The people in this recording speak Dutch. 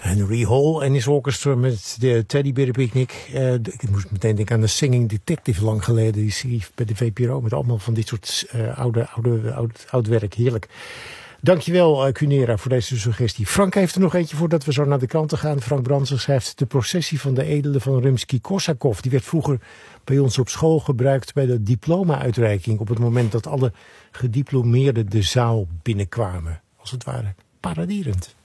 Henry Hall en his orchestra met de Teddyberenpicnic. Ik moest meteen denken aan de Singing Detective lang geleden. Die serie bij de VPRO met allemaal van dit soort oud werk. Heerlijk. Dankjewel, Cunera, voor deze suggestie. Frank heeft er nog eentje voordat we zo naar de kranten gaan. Frank Brandsen schrijft: de processie van de edelen van Rimsky-Korsakov. Die werd vroeger bij ons op school gebruikt bij de diploma-uitreiking. Op het moment dat alle gediplomeerden de zaal binnenkwamen. Als het ware paradierend.